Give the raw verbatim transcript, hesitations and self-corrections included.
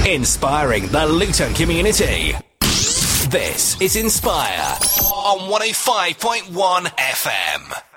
Inspiring the Luton community. This is Inspire on one oh five point one F M.